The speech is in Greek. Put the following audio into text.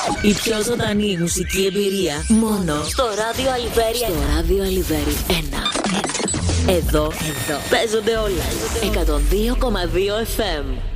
Η πιο ζωντανή μουσική εμπειρία μόνο στο ράδιο Αλιβέρι. Στο ράδιο Αλιβέρι 1. Εδώ παίζονται όλα. 102,2 FM.